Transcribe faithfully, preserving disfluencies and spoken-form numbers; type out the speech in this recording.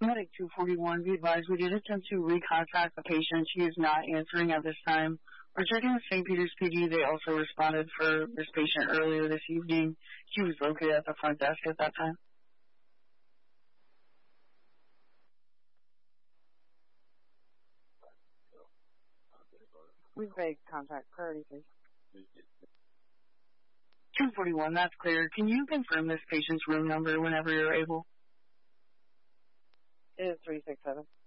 Medic two forty-one, be advised we did attempt to recontact the patient. She is not answering at this time. We're checking with Saint Peter's P D. They also responded for this patient earlier this evening. She was located at the front desk at that time. We've made contact. Priority, please. two forty-one, that's clear. Can you confirm this patient's room number whenever you're able? It is three six seven.